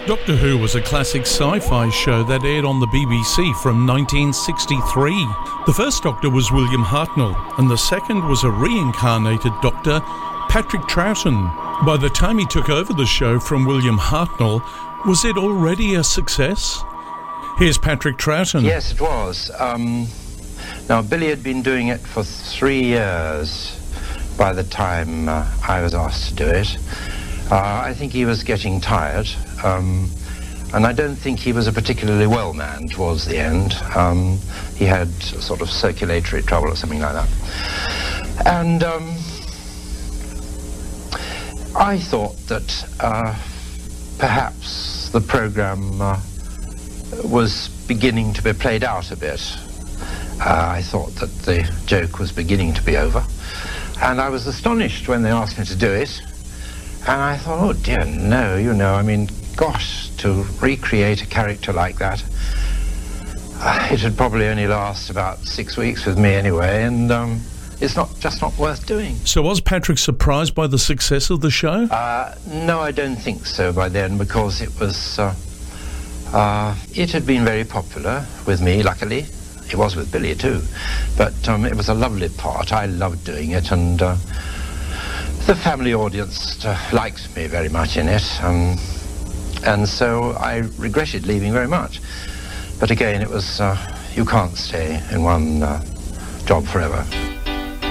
Doctor Who was a classic sci-fi show that aired on the BBC from 1963. The first Doctor was William Hartnell, and the second was a reincarnated Doctor, Patrick Troughton. By the time he took over the show from William Hartnell, was it already a success? Here's Patrick Troughton. Yes, it was. Now, Billy had been doing it for 3 years by the time I was asked to do it. I think he was getting tired, and I don't think he was a particularly well man towards the end. He had sort of circulatory trouble or something like that. And I thought that perhaps the programme was beginning to be played out a bit. I thought that the joke was beginning to be over. And I was astonished when they asked me to do it. And I thought, oh dear, no, you know, I mean, gosh, to recreate a character like that, it would probably only last about 6 weeks with me anyway, and it's just not worth doing. So was Patrick surprised by the success of the show? No, I don't think so by then, because it was, it had been very popular with me, luckily. It was with Billy too, but it was a lovely part. I loved doing it, and the family audience liked me very much in it, and so I regretted leaving very much. But again, it was, you can't stay in one job forever.